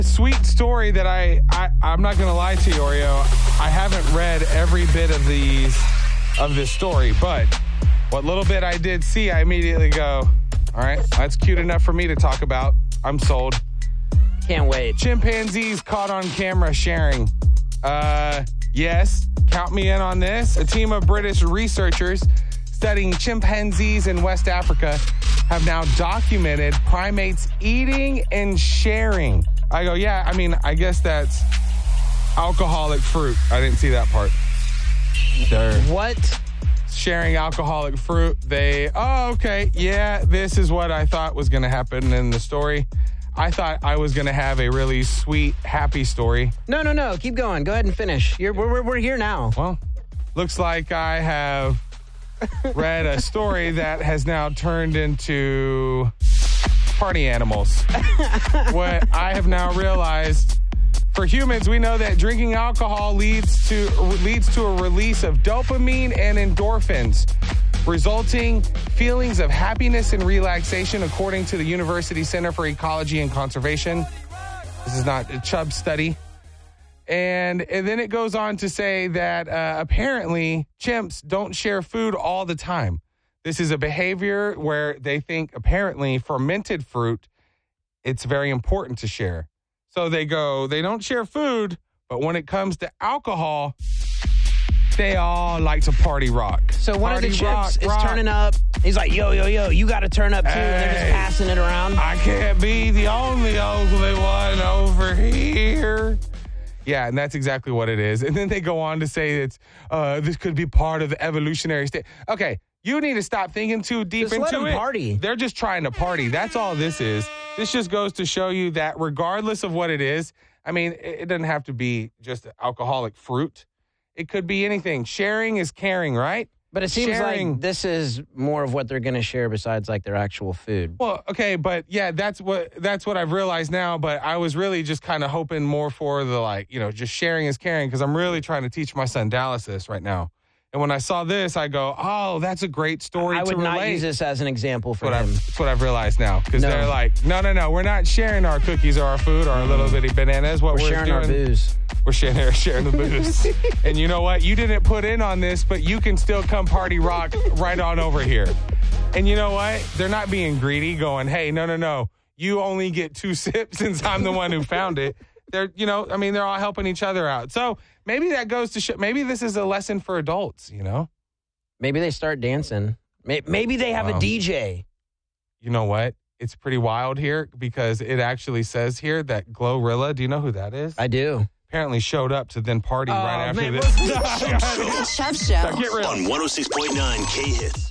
Sweet story that I'm not going to lie to you, Oreo. I haven't read every bit of this story, but what little bit I did see, I immediately go, all right, that's cute enough for me to talk about. I'm sold. Can't wait. Chimpanzees caught on camera sharing. Yes, count me in on this. A team of British researchers studying chimpanzees in West Africa have now documented primates eating and sharing. I go, yeah, I mean, I guess that's alcoholic fruit. I didn't see that part. Sure. What? Sharing alcoholic fruit. Okay, yeah, this is what I thought was going to happen in the story. I thought I was going to have a really sweet, happy story. No. Keep going. Go ahead and finish. We're here now. Well, looks like I have read a story that has now turned into party animals. What I have now realized, for humans, we know that drinking alcohol leads to a release of dopamine and endorphins, resulting feelings of happiness and relaxation, according to the University Center for Ecology and Conservation. This is not a Chubb study. And then it goes on to say that apparently chimps don't share food all the time. This is a behavior where they think apparently fermented fruit, it's very important to share. So they don't share food, but when it comes to alcohol, they all like to party rock. So one of the chimps is turning up. He's like, yo, you got to turn up too. Hey, and they're just passing it around. I can't be the only ugly one over here. Yeah, and that's exactly what it is. And then they go on to say this could be part of the evolutionary state. Okay, you need to stop thinking too deep just into let them it. Party. They're just trying to party. That's all this is. This just goes to show you that regardless of what it is, I mean, it doesn't have to be just alcoholic fruit. It could be anything. Sharing is caring, right? But it seems like this is more of what they're going to share besides like their actual food. Well, okay, but yeah, that's what I've realized now. But I was really just kind of hoping more for the just sharing is caring, because I'm really trying to teach my son Dallas this right now. And when I saw this, I go, oh, that's a great story to relate. I would not use this as an example for him. That's what I've realized now. Because they're like, no, we're not sharing our cookies or our food or our little bitty bananas. What we're sharing doing, our booze. We're sharing the booze. And you know what? You didn't put in on this, but you can still come party rock right on over here. And you know what? They're not being greedy, going, hey, no. You only get 2 sips since I'm the one who found it. They're all helping each other out. So maybe that goes to show, maybe this is a lesson for adults, Maybe they start dancing. Maybe they have a DJ. You know what? It's pretty wild here, because it actually says here that Glorilla, do you know who that is? I do. Apparently showed up to then party right after this. Chubb Show Get real. on 106.9 K-Hits.